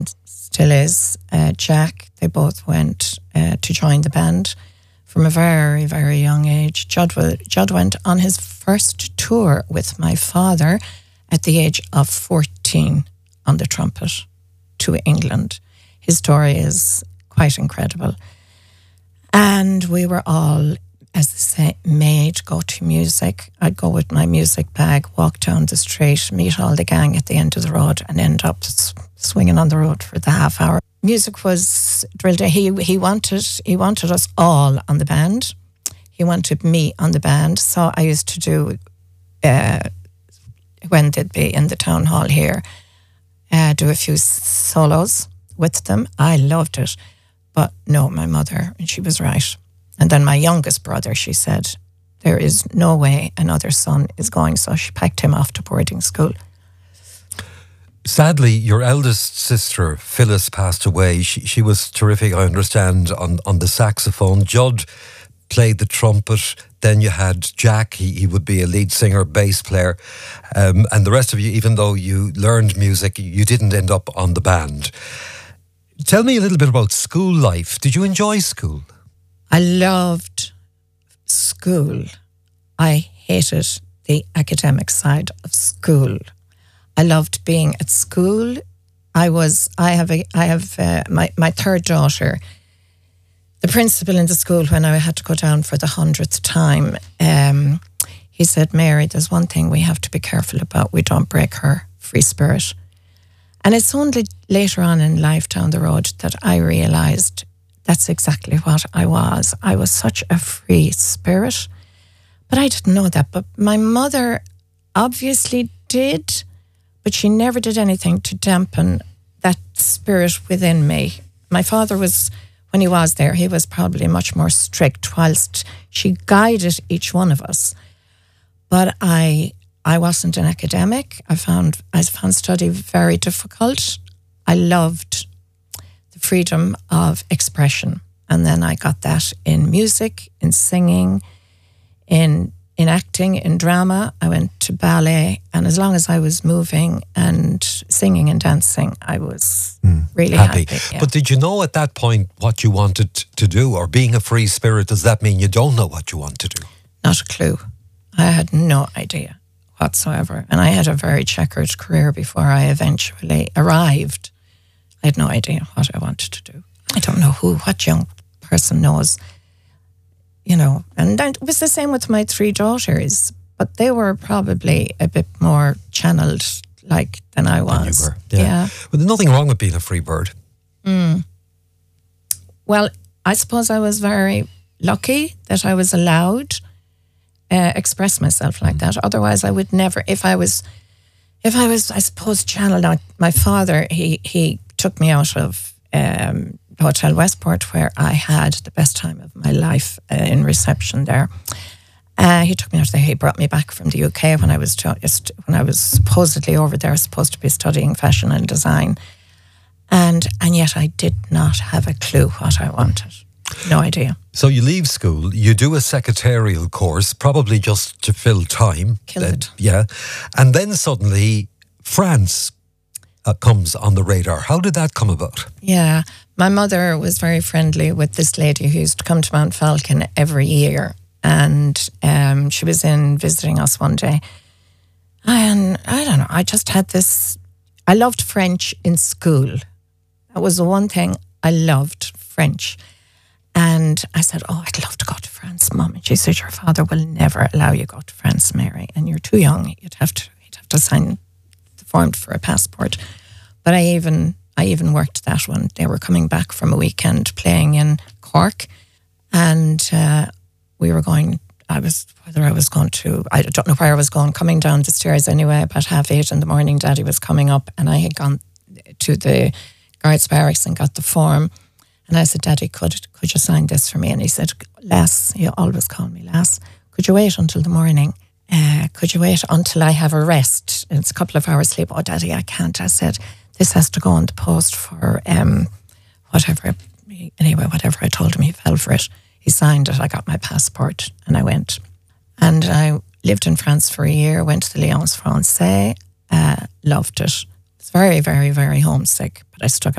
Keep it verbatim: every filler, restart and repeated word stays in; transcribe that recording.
still is, uh, Jack. They both went uh, to join the band from a very, very young age. Judd, Judd went on his first tour with my father at the age of fourteen on the trumpet to England. His story is quite incredible. And we were all, as they say, made go to music. I'd go with my music bag, walk down the street, meet all the gang at the end of the road, and end up s- swinging on the road for the half hour. Music was drilled. He he wanted he wanted us all on the band. He wanted me on the band. So I used to do uh, when they'd be in the town hall here, uh, do a few solos with them. I loved it. But no, my mother, and she was right. And then my youngest brother, she said, there is no way another son is going. So she packed him off to boarding school. Sadly, your eldest sister, Phyllis, passed away. She, she was terrific, I understand, on, on the saxophone. Judd played the trumpet. Then you had Jack. He, he would be a lead singer, bass player. Um, and the rest of you, even though you learned music, you didn't end up on the band. Tell me a little bit about school life. Did you enjoy school? I loved school. I hated the academic side of school. I loved being at school. I was. I have a. I have uh, my my third daughter. The principal in the school, when I had to go down for the hundredth time, um, he said, "Mary, there's one thing we have to be careful about. We don't break her free spirit." And it's only later on in life down the road that I realised that's exactly what I was. I was such a free spirit, but I didn't know that. But my mother obviously did, but she never did anything to dampen that spirit within me. My father was, when he was there, he was probably much more strict, whilst she guided each one of us. But I... I wasn't an academic. I found I found study very difficult. I loved the freedom of expression. And then I got that in music, in singing, in in acting, in drama. I went to ballet. And as long as I was moving and singing and dancing, I was mm, really happy. happy yeah. But did you know at that point what you wanted to do? Or being a free spirit, does that mean you don't know what you want to do? Not a clue. I had no idea whatsoever. And I had a very checkered career before I eventually arrived. I had no idea what I wanted to do. I don't know who, what young person knows, you know. And it was the same with my three daughters, but they were probably a bit more channeled like than I was. Than you were, yeah. yeah. Well, there's nothing wrong with being a free bird. Mm. Well, I suppose I was very lucky that I was allowed Uh, express myself like that. Otherwise, I would never. If I was, if I was, I suppose, channeled out. My father, he he took me out of um, Hotel Westport, where I had the best time of my life uh, in reception there. Uh, he took me out there. He brought me back from the U K when I was just when I was supposedly over there, supposed to be studying fashion and design, and and yet I did not have a clue what I wanted. No idea. So you leave school, you do a secretarial course, probably just to fill time. Kill then, it. Yeah. And then suddenly France uh, comes on the radar. How did that come about? Yeah. My mother was very friendly with this lady who used to come to Mount Falcon every year. And um, she was in visiting us one day. And I don't know, I just had this... I loved French in school. That was the one thing I loved, French. And I said, oh, I'd love to go to France, Mum. And she said, your father will never allow you to go to France, Mary. And you're too young. You'd have to you'd have to sign the form for a passport. But I even I even worked that one. They were coming back from a weekend playing in Cork. And uh, we were going, I was, whether I was going to, I don't know where I was going, coming down the stairs anyway, about half eight in the morning, Daddy was coming up. And I had gone to the guards barracks and got the form. And I said, Daddy, could could you sign this for me? And he said, Lass, you always call me Lass, could you wait until the morning? Uh, could you wait until I have a rest? And it's a couple of hours sleep. Oh, Daddy, I can't. I said, this has to go on the post for um, whatever. Anyway, whatever I told him, he fell for it. He signed it. I got my passport and I went. And I lived in France for a year, went to the Alliance Française, uh, loved it. It was very, very, very homesick, but I stuck it